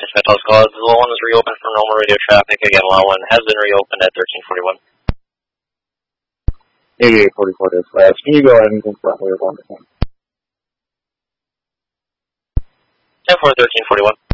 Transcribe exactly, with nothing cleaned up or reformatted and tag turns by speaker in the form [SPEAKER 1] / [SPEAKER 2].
[SPEAKER 1] Dispatch call. Law one is reopened for normal radio traffic. Again, Law one has been reopened at thirteen forty-one.
[SPEAKER 2] eighty-eight forty-four dispatch. Can you go ahead and confirm where you're going to?
[SPEAKER 1] ten four thirteen forty-one.